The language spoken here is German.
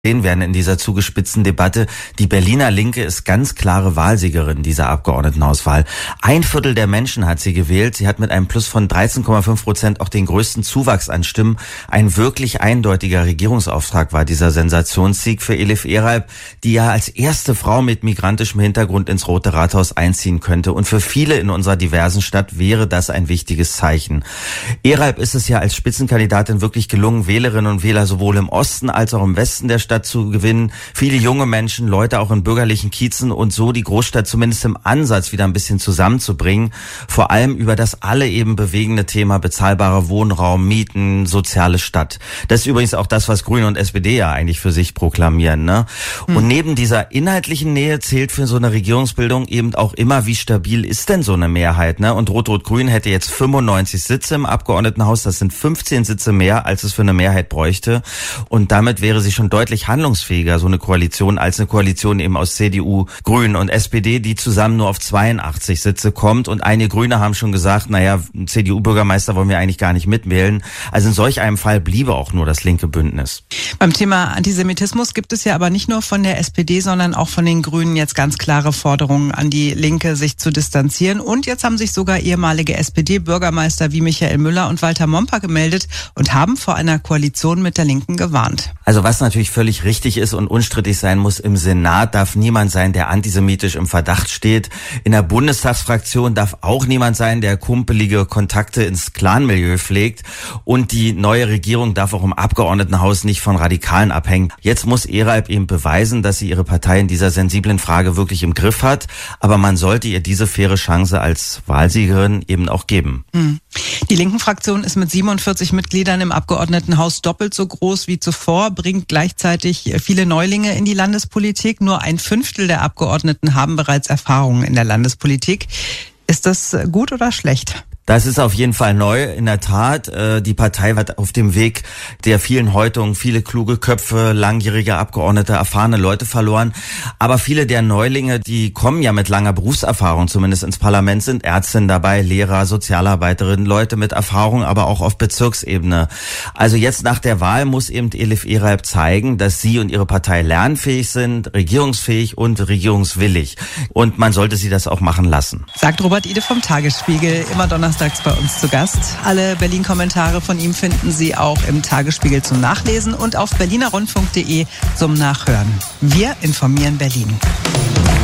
sehen werden in dieser zugespitzten Debatte. Die Berliner Linke ist ganz klare Wahlsiegerin dieser Abgeordnetenhauswahl. 1/4 der Menschen hat sie gewählt. Sie hat mit einem Plus von 13,5% auch den größten Zuwachs an Stimmen. Ein wirklich eindeutiger Regierungsauftrag war dieser Sensationssieg für Elif Eralp, die ja als erste Frau mit migrantischem Hintergrund ins Rote Rathaus einziehen könnte. Und für viele in unserer diversen Stadt wäre das ein wichtiges Zeichen. Eralp ist es ja als Spitzenkandidatin wirklich gelungen, Wählerinnen und Wähler sowohl im Osten als auch im Westen der Stadt zu gewinnen. Viele junge Menschen, Leute auch in bürgerlichen Kiezen und so die Großstadt zumindest im Ansatz wieder ein bisschen zusammenzubringen. Vor allem über das alle eben bewegende Thema bezahlbarer Wohnraum, Mieten, soziale Stadt. Das ist übrigens auch das, was Grüne und SPD ja eigentlich für sich proklamieren, ne? Und neben dieser inhaltlichen Nähe zählt für so eine Regierungsbildung eben auch immer, wie stabil ist denn so eine Mehrheit, ne? Und Rot-Rot-Grün hätte jetzt 95 Sitze im Abgeordnetenhaus. Das sind 15 Sitze mehr, als es für eine Mehrheit bräuchte. Und damit wäre sie schon deutlich handlungsfähiger, so eine Koalition, als eine Koalition eben aus CDU, Grünen und SPD, die zusammen nur auf 82 Sitze kommt. Und einige Grüne haben schon gesagt, naja, CDU-Bürgermeister wollen wir eigentlich gar nicht mitwählen. Also in solch einem Fall bliebe auch nur das linke Bündnis. Beim Thema Antisemitismus gibt es ja aber nicht nur von der SPD, sondern auch von den Grünen jetzt ganz klare Forderungen an die Linke, sich zu distanzieren. Und jetzt haben sich sogar ehemalige SPD-Bürgermeister wie Michael Müller und Walter Momper gemeldet und haben vor einer Koalition mit der Linken gewarnt. Also was natürlich völlig richtig ist und unstrittig sein muss, im Senat darf niemand sein, der antisemitisch im Verdacht steht. In der Bundestagsfraktion darf auch niemand sein, der kumpelige Kontakte ins Clanmilieu pflegt. Und die neue Regierung darf auch im Abgeordnetenhaus nicht von Radikalen abhängen. Jetzt muss Eralp eben beweisen, dass sie ihre Partei in dieser sensiblen Frage wirklich im Griff hat. Aber man sollte ihr diese faire Chance als Wahlsiegerin eben auch geben. Die Linken-Fraktion ist mit 47 Mitgliedern im Abgeordnetenhaus doppelt so groß wie zuvor, bringt gleichzeitig viele Neulinge in die Landespolitik. Nur 1/5 der Abgeordneten haben bereits Erfahrungen in der Landespolitik. Ist das gut oder schlecht? Das ist auf jeden Fall neu, in der Tat. Die Partei hat auf dem Weg der vielen Häutungen viele kluge Köpfe, langjährige Abgeordnete, erfahrene Leute verloren. Aber viele der Neulinge, die kommen ja mit langer Berufserfahrung zumindest ins Parlament, sind Ärztinnen dabei, Lehrer, Sozialarbeiterinnen, Leute mit Erfahrung, aber auch auf Bezirksebene. Also jetzt nach der Wahl muss eben Elif Eralp zeigen, dass sie und ihre Partei lernfähig sind, regierungsfähig und regierungswillig. Und man sollte sie das auch machen lassen. Sagt Robert Ide vom Tagesspiegel, immer donnerstags bei uns zu Gast. Alle Berlin-Kommentare von ihm finden Sie auch im Tagesspiegel zum Nachlesen und auf berlinerrundfunk.de zum Nachhören. Wir informieren Berlin.